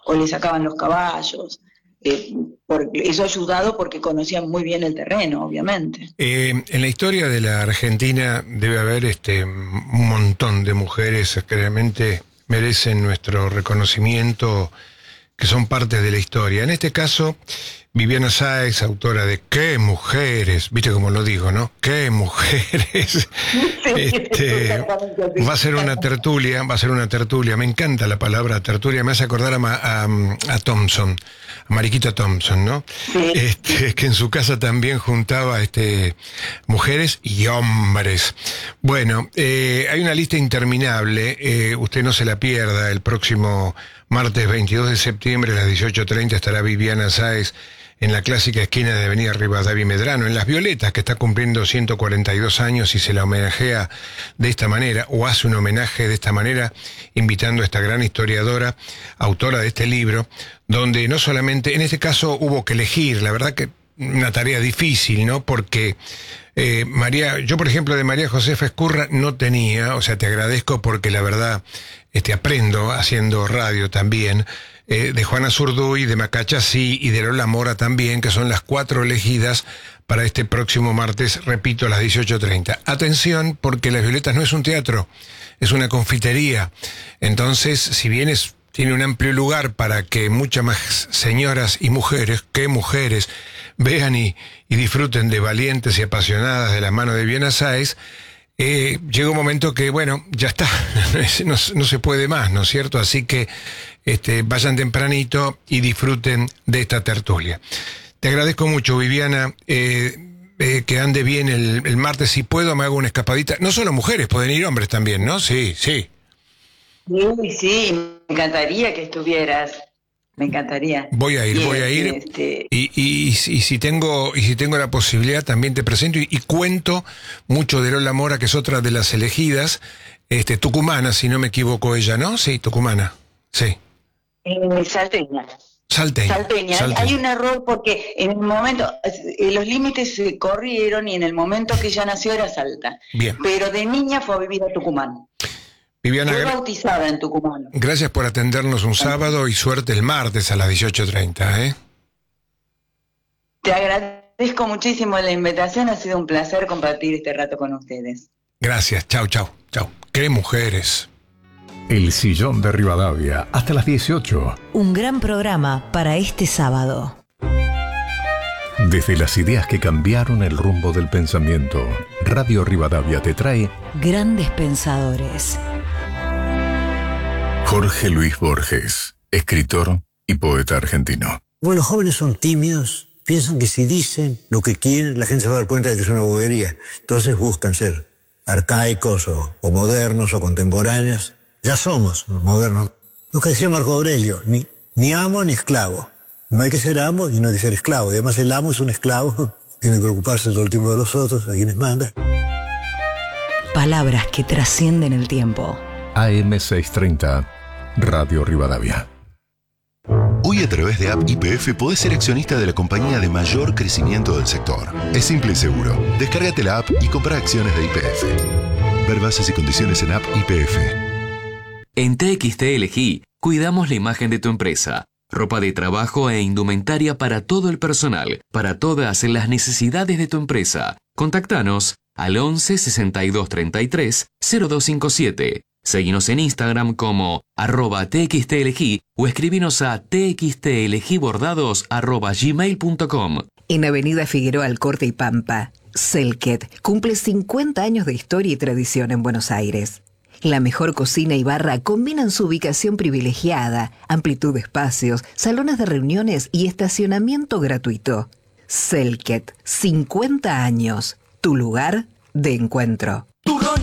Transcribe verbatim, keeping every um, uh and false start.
o le sacaban los caballos. Eh, por, eso ayudado porque conocían muy bien el terreno, obviamente. Eh, en la historia de la Argentina debe haber este un montón de mujeres que realmente merecen nuestro reconocimiento, que son parte de la historia. En este caso, Viviana Sáez, autora de ¡Qué mujeres! Viste cómo lo digo, ¿no? ¡Qué mujeres! este, va a ser una tertulia, va a ser una tertulia. Me encanta la palabra tertulia, me hace acordar a, a, a Thompson, a Mariquita Thompson, ¿no? Sí. Este, que en su casa también juntaba este, mujeres y hombres. Bueno, eh, hay una lista interminable, eh, usted no se la pierda. El próximo martes veintidós de septiembre a las dieciocho treinta estará Viviana Sáez en la clásica esquina de Avenida Rivadavia y Medrano, en Las Violetas, que está cumpliendo ciento cuarenta y dos años y se la homenajea de esta manera, o hace un homenaje de esta manera, invitando a esta gran historiadora, autora de este libro, donde no solamente, en este caso hubo que elegir, la verdad que una tarea difícil, ¿no? Porque eh, María, yo por ejemplo de María Josefa Ezcurra no tenía, o sea, te agradezco porque la verdad este, aprendo haciendo radio también, eh, de Juana Zurduy, de Macacha sí, y de Lola Mora también, que son las cuatro elegidas para este próximo martes, repito, a las dieciocho treinta. Atención, porque Las Violetas no es un teatro, es una confitería. Entonces, si bien es, tiene un amplio lugar para que muchas más señoras y mujeres, que mujeres, vean y, y disfruten de Valientes y Apasionadas de la mano de Viviana Sáez, eh, llega un momento que, bueno, ya está, no, no se puede más, ¿no es cierto? Así que este, vayan tempranito y disfruten de esta tertulia. Te agradezco mucho, Viviana, eh, eh, que ande bien el, el martes. Si puedo, me hago una escapadita. No solo mujeres, pueden ir hombres también, ¿no? Sí, sí. Sí, sí, me encantaría que estuvieras. Me encantaría. Voy a ir, y voy a ir. Este... Y, y, y, y si tengo y si tengo la posibilidad, también te presento y, y cuento mucho de Lola Mora, que es otra de las elegidas, este, tucumana, si no me equivoco ella, ¿no? Sí, tucumana. Sí. Eh, salteña. Salteña. Salteña. Salteña. Hay un error porque en el momento, eh, los límites se corrieron y en el momento que ella nació era Salta. Bien. Pero de niña fue a vivir a Tucumán. Viviana, fue bautizada en Tucumán. Gracias por atendernos un sábado y suerte el martes a las dieciocho treinta, ¿eh? Te agradezco muchísimo la invitación, ha sido un placer compartir este rato con ustedes. Gracias, chau, chau, chau. ¡Qué mujeres! El Sillón de Rivadavia, hasta las dieciocho. Un gran programa para este sábado. Desde las ideas que cambiaron el rumbo del pensamiento, Radio Rivadavia te trae Grandes Pensadores. Jorge Luis Borges, escritor y poeta argentino. Bueno, los jóvenes son tímidos, piensan que si dicen lo que quieren, la gente se va a dar cuenta de que es una bobería. Entonces buscan ser arcaicos o, o modernos o contemporáneos. Ya somos modernos. Lo que decía Marco Aurelio, ni, ni amo ni esclavo. No hay que ser amo y no hay que ser esclavo. Y además el amo es un esclavo, tiene que preocuparse todo el tiempo de los otros, a quienes manda. Palabras que trascienden el tiempo. A M seiscientos treinta, Radio Rivadavia. Hoy a través de App Y P F podés ser accionista de la compañía de mayor crecimiento del sector. Es simple y seguro. Descárgate la app y compra acciones de Y P F. Ver bases y condiciones en App Y P F. En T X T Elegí, cuidamos la imagen de tu empresa. Ropa de trabajo e indumentaria para todo el personal, para todas las necesidades de tu empresa. Contactanos al once sesenta y dos treinta y tres cero dos cincuenta y siete. Seguinos en Instagram como arroba txtelegí o escribinos a txtelegibordados arroba gmail punto com. En Avenida Figueroa Alcorte y Pampa, Selket cumple cincuenta años de historia y tradición en Buenos Aires. La mejor cocina y barra combinan su ubicación privilegiada, amplitud de espacios, salones de reuniones y estacionamiento gratuito. Selket, cincuenta años, tu lugar de encuentro. Turrón